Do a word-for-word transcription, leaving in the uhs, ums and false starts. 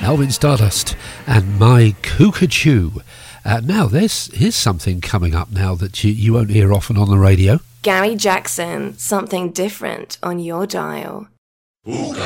Alvin Stardust and My Cuckoo. Uh, now, there's here's something coming up now that you, you won't hear often on the radio. Gary Jackson, Something Different on your dial. Ooga